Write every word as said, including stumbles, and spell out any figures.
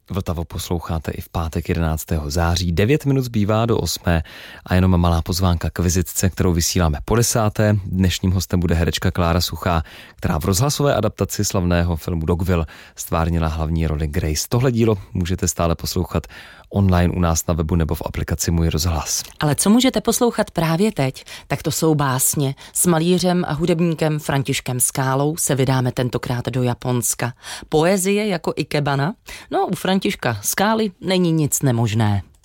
Vltavu posloucháte i v pátek jedenáctého září. devět minut zbývá do osmé a jenom malá pozvánka k vizitce, kterou vysíláme po desáté. Dnešním hostem bude herečka Klára Suchá, která v rozhlasové adaptaci slavného filmu Dogville stvárnila hlavní roli Grace. Tohle dílo můžete stále poslouchat online u nás na webu nebo v aplikaci Můj rozhlas. Ale co můžete poslouchat právě teď, tak to jsou básně. S malířem a hudebníkem Františkem Skálou se vydáme tentokrát do Japonska. Poezie jako ikebana? No, u Františka Skály není nic nemožné.